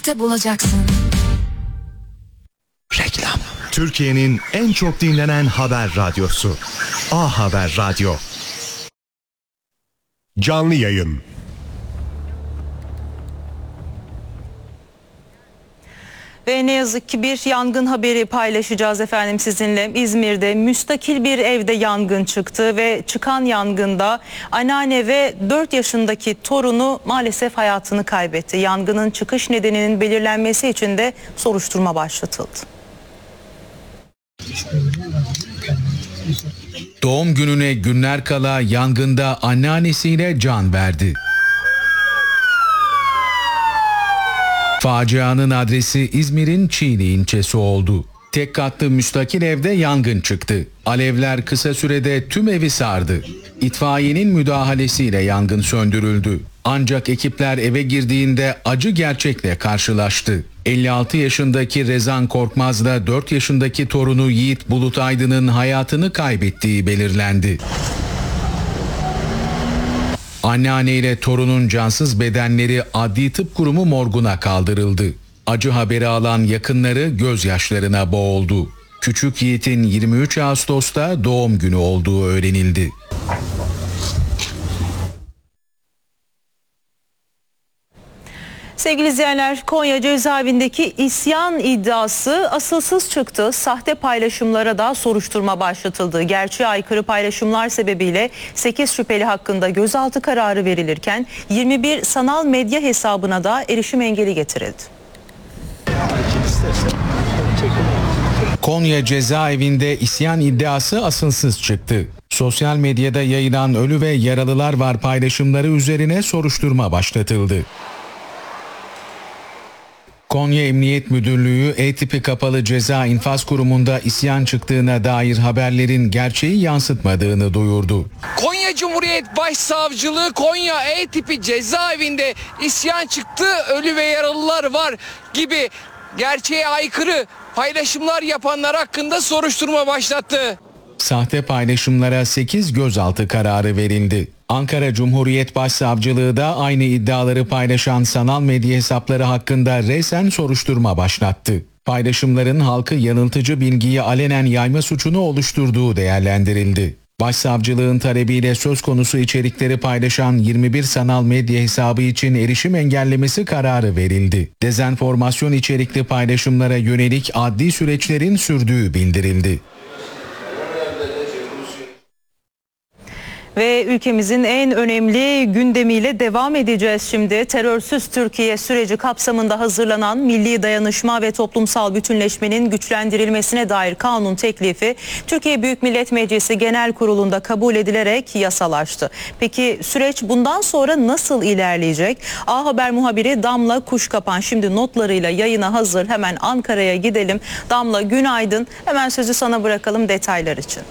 bulacaksın. Reklam. Türkiye'nin en çok dinlenen haber radyosu. A Haber Radyo. Canlı yayın. Ve ne yazık ki bir yangın haberi paylaşacağız efendim sizinle. İzmir'de müstakil bir evde yangın çıktı ve çıkan yangında anneanne ve 4 yaşındaki torunu maalesef hayatını kaybetti. Yangının çıkış nedeninin belirlenmesi için de soruşturma başlatıldı. Doğum gününe günler kala yangında anneannesiyle can verdi. Facianın adresi İzmir'in Çiğli ilçesi oldu. Tek katlı müstakil evde yangın çıktı. Alevler kısa sürede tüm evi sardı. İtfaiyenin müdahalesiyle yangın söndürüldü. Ancak ekipler eve girdiğinde acı gerçekle karşılaştı. 56 yaşındaki Rezan Korkmaz'la 4 yaşındaki torunu Yiğit Bulut Aydın'ın hayatını kaybettiği belirlendi. Anneanne ile torunun cansız bedenleri Adli Tıp Kurumu morguna kaldırıldı. Acı haberi alan yakınları gözyaşlarına boğuldu. Küçük Yiğit'in 23 Ağustos'ta doğum günü olduğu öğrenildi. Sevgili izleyenler, Konya cezaevindeki isyan iddiası asılsız çıktı. Sahte paylaşımlara da soruşturma başlatıldı. Gerçeğe aykırı paylaşımlar sebebiyle 8 şüpheli hakkında gözaltı kararı verilirken 21 sanal medya hesabına da erişim engeli getirildi. Konya cezaevinde isyan iddiası asılsız çıktı. Sosyal medyada yayılan ölü ve yaralılar var paylaşımları üzerine soruşturma başlatıldı. Konya Emniyet Müdürlüğü E-tipi kapalı ceza infaz kurumunda isyan çıktığına dair haberlerin gerçeği yansıtmadığını duyurdu. Konya Cumhuriyet Başsavcılığı Konya E-tipi cezaevinde isyan çıktı, ölü ve yaralılar var gibi gerçeğe aykırı paylaşımlar yapanlar hakkında soruşturma başlattı. Sahte paylaşımlara 8 gözaltı kararı verildi. Ankara Cumhuriyet Başsavcılığı da aynı iddiaları paylaşan sanal medya hesapları hakkında resen soruşturma başlattı. Paylaşımların halkı yanıltıcı bilgiyi alenen yayma suçunu oluşturduğu değerlendirildi. Başsavcılığın talebiyle söz konusu içerikleri paylaşan 21 sanal medya hesabı için erişim engellemesi kararı verildi. Dezenformasyon içerikli paylaşımlara yönelik adli süreçlerin sürdüğü bildirildi. Ve ülkemizin en önemli gündemiyle devam edeceğiz şimdi. Terörsüz Türkiye süreci kapsamında hazırlanan Milli Dayanışma ve Toplumsal Bütünleşmenin güçlendirilmesine dair kanun teklifi Türkiye Büyük Millet Meclisi Genel Kurulu'nda kabul edilerek yasalaştı. Peki süreç bundan sonra nasıl ilerleyecek? A Haber muhabiri Damla Kuşkapan şimdi notlarıyla yayına hazır. Hemen Ankara'ya gidelim. Damla, günaydın. Hemen sözü sana bırakalım detaylar için.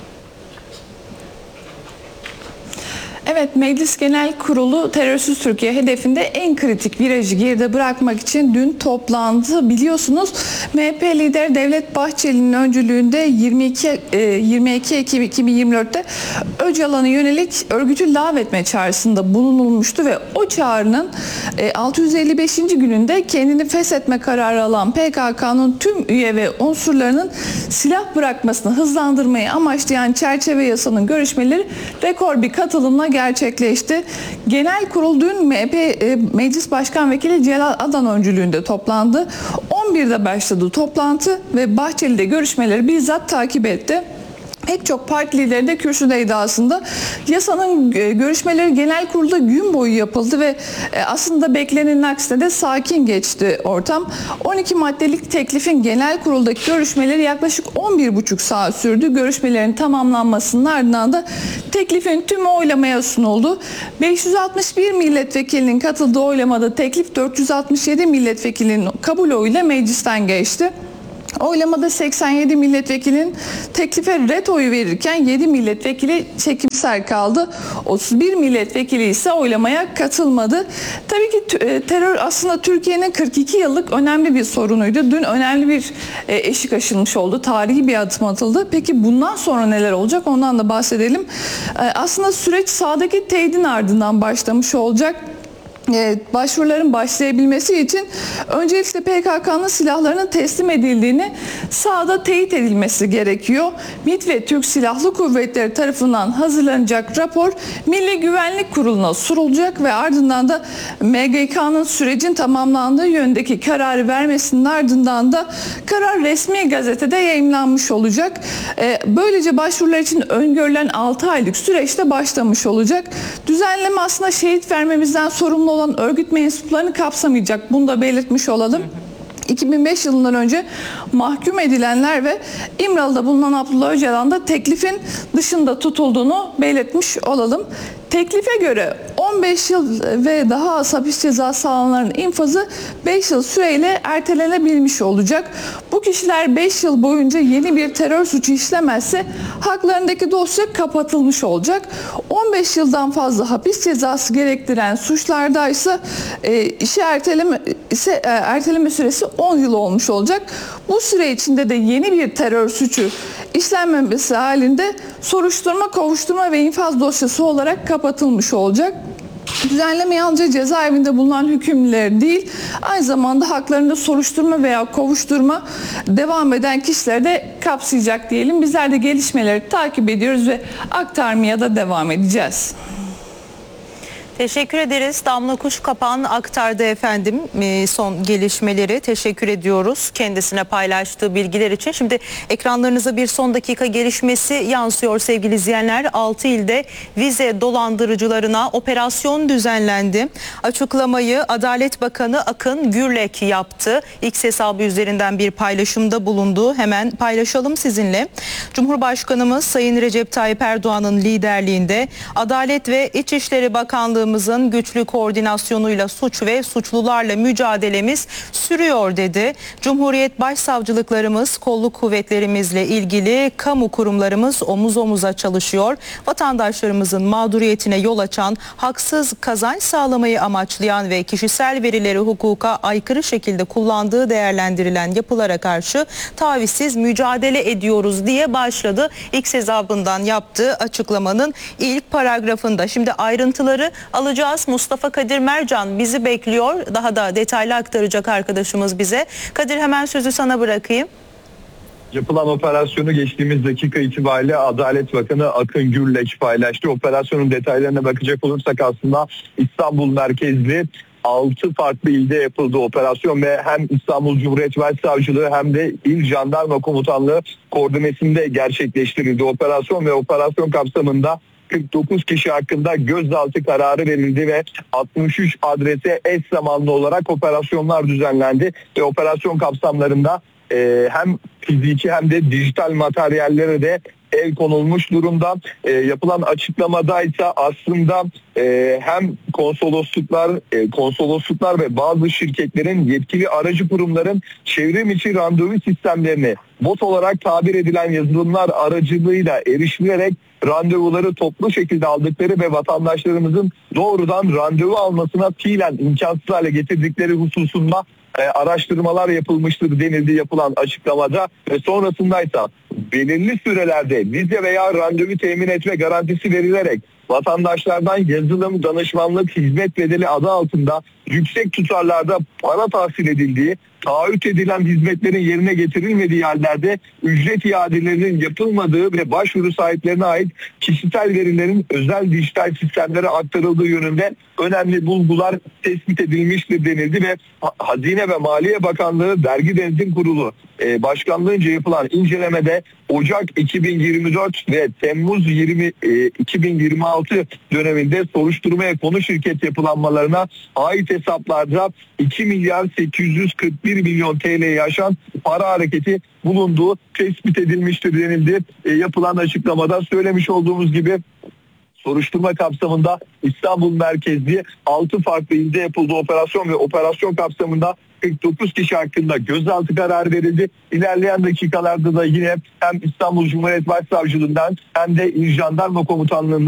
Evet, Meclis Genel Kurulu terörsüz Türkiye hedefinde en kritik virajı geride bırakmak için dün toplandı. Biliyorsunuz MHP lideri Devlet Bahçeli'nin öncülüğünde 22 Ekim 2024'te Öcalan'a yönelik örgütü lağvetme çağrısında bulunulmuştu ve o çağrının 655. gününde kendini feshetme kararı alan PKK'nın tüm üye ve unsurlarının silah bırakmasını hızlandırmayı amaçlayan çerçeve yasanın görüşmeleri rekor bir katılımla gerçekleşti. Genel kurul dün MHP Meclis Başkan Vekili Celal Adan öncülüğünde toplandı. 11'de başladı toplantı ve Bahçeli de görüşmeleri bizzat takip etti. Pek çok parti lideri de kürsüdeydi aslında. Yasanın görüşmeleri genel kurulda gün boyu yapıldı ve aslında beklenenin aksine de sakin geçti ortam. 12 maddelik teklifin genel kuruldaki görüşmeleri yaklaşık 11,5 saat sürdü. Görüşmelerin tamamlanmasının ardından da teklifin tümü oylamaya sunuldu. 561 milletvekilinin katıldığı oylamada teklif 467 milletvekilinin kabul oyuyla meclisten geçti. Oylamada 87 milletvekilinin teklife ret oyu verirken 7 milletvekili çekimser kaldı. 31 milletvekili ise oylamaya katılmadı. Tabii ki terör aslında Türkiye'nin 42 yıllık önemli bir sorunuydu. Dün önemli bir eşik aşılmış oldu. Tarihi bir adım atıldı. Peki bundan sonra neler olacak? Ondan da bahsedelim. Aslında süreç sağdaki teyidin ardından başlamış olacak. başvuruların başlayabilmesi için öncelikle PKK'nın silahlarının teslim edildiğini sahada teyit edilmesi gerekiyor. MİT ve Türk Silahlı Kuvvetleri tarafından hazırlanacak rapor Milli Güvenlik Kurulu'na sunulacak ve ardından da MGK'nın sürecin tamamlandığı yönündeki kararı vermesinin ardından da karar resmi gazetede yayımlanmış olacak. Böylece başvurular için öngörülen 6 aylık süreçte başlamış olacak. Düzenleme aslında şehit vermemizden sorumlu olan örgüt mensuplarını kapsamayacak. Bunu da belirtmiş olalım. 2005 yılından önce mahkum edilenler ve İmralı'da bulunan Abdullah Öcalan da teklifin dışında tutulduğunu belirtmiş olalım. Teklife göre 15 yıl ve daha az hapis cezası alanların infazı 5 yıl süreyle ertelenebilmiş olacak. Bu kişiler 5 yıl boyunca yeni bir terör suçu işlemezse haklarındaki dosya kapatılmış olacak. 15 yıldan fazla hapis cezası gerektiren suçlarda ise erteleme süresi 10 yıl olmuş olacak. Bu süre içinde de yeni bir terör suçu işlenmemesi halinde soruşturma, kovuşturma ve infaz dosyası olarak kapatılmış olacak. Düzenleme yalnızca cezaevinde bulunan hükümlüler değil, aynı zamanda haklarında soruşturma veya kovuşturma devam eden kişileri de kapsayacak diyelim. Bizler de gelişmeleri takip ediyoruz ve aktarmaya da devam edeceğiz. Teşekkür ederiz. Damla Kuşkapan aktardı efendim son gelişmeleri. Teşekkür ediyoruz kendisine paylaştığı bilgiler için. Şimdi ekranlarınıza bir son dakika gelişmesi yansıyor sevgili izleyenler. 6 ilde vize dolandırıcılarına operasyon düzenlendi. Açıklamayı Adalet Bakanı Akın Gürlek yaptı. X hesabı üzerinden bir paylaşımda bulundu. Hemen paylaşalım sizinle. Cumhurbaşkanımız Sayın Recep Tayyip Erdoğan'ın liderliğinde Adalet ve İçişleri Bakanlığı güçlü koordinasyonuyla suç ve suçlularla mücadelemiz sürüyor dedi. Cumhuriyet Başsavcılıklarımız, kolluk kuvvetlerimizle ilgili kamu kurumlarımız omuz omuza çalışıyor. Vatandaşlarımızın mağduriyetine yol açan, haksız kazanç sağlamayı amaçlayan ve kişisel verileri hukuka aykırı şekilde kullandığı değerlendirilen yapılara karşı tavizsiz mücadele ediyoruz diye başladı. X hesabından yaptığı açıklamanın ilk paragrafında. Şimdi ayrıntıları alacağız. Mustafa Kadir Mercan bizi bekliyor. Daha da detaylı aktaracak arkadaşımız bize. Kadir, hemen sözü sana bırakayım. Yapılan operasyonu geçtiğimiz dakika itibariyle Adalet Bakanı Akın Gürlek paylaştı. Operasyonun detaylarına bakacak olursak aslında İstanbul merkezli 6 farklı ilde yapıldı operasyon ve hem İstanbul Cumhuriyet Başsavcılığı hem de İl Jandarma Komutanlığı koordinesinde gerçekleştirildi operasyon ve operasyon kapsamında 49 kişi hakkında gözaltı kararı verildi ve 63 adrese eş zamanlı olarak operasyonlar düzenlendi ve operasyon kapsamlarında hem fiziki hem de dijital materyallere de el konulmuş durumda. Yapılan açıklamada ise aslında hem konsolosluklar ve bazı şirketlerin yetkili aracı kurumların çevrim içi randevu sistemlerini bot olarak tabir edilen yazılımlar aracılığıyla erişilerek randevuları toplu şekilde aldıkları ve vatandaşlarımızın doğrudan randevu almasına fiilen imkansız hale getirdikleri hususunda araştırmalar yapılmıştır denildi yapılan açıklamada ve sonrasındaysa belirli sürelerde vize veya randevu temin etme garantisi verilerek vatandaşlardan yazılım, danışmanlık, hizmet bedeli adı altında yüksek tutarlarda para tahsil edildiği, taahhüt edilen hizmetlerin yerine getirilmediği yerlerde ücret iadelerinin yapılmadığı ve başvuru sahiplerine ait kişisel verilerin özel dijital sistemlere aktarıldığı yönünde önemli bulgular tespit edilmiştir denildi ve Hazine ve Maliye Bakanlığı Vergi Denetim Kurulu başkanlığınca yapılan incelemede Ocak 2024 ve Temmuz 2026 döneminde soruşturmaya konu şirket yapılanmalarına ait hesaplarda 2 milyar 841 milyon TL'ye aşan para hareketi bulunduğu tespit edilmiştir denildi. Yapılan açıklamada söylemiş olduğumuz gibi soruşturma kapsamında İstanbul merkezli 6 farklı ilde yapıldı operasyon ve operasyon kapsamında 49 kişi hakkında gözaltı kararı verildi. İlerleyen dakikalarda da yine hem İstanbul Cumhuriyet Başsavcılığından hem de İl Jandarma Komutanlığından